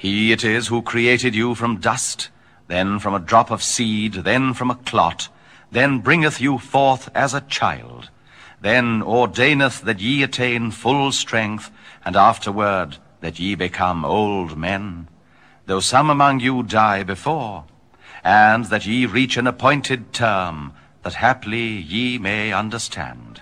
He it is who created you from dust, then from a drop of seed, then from a clot, then bringeth you forth as a child, then ordaineth that ye attain full strength, and afterward that ye become old men, though some among you die before, and that ye reach an appointed term, that haply ye may understand.